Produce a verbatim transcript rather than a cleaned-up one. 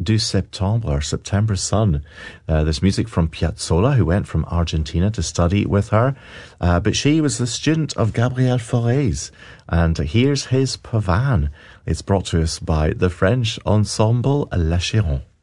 du Septembre, or September Sun. Uh, this music from Piazzolla, who went from Argentina to study with her. Uh, but she was the student of Gabriel Fauré. And here's his Pavane. It's brought to us by the French ensemble La Chiron.